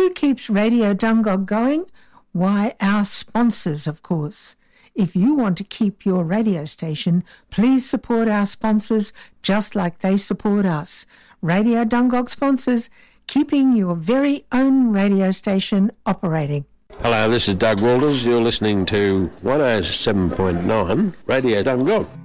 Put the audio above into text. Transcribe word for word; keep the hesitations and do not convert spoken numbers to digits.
who keeps Radio Dungog going? Why, our sponsors, of course. If you want to keep your radio station, please support our sponsors just like they support us. Radio Dungog sponsors, keeping your very own radio station operating. Hello, this is Doug Walters. You're listening to one oh seven point nine Radio Dungog.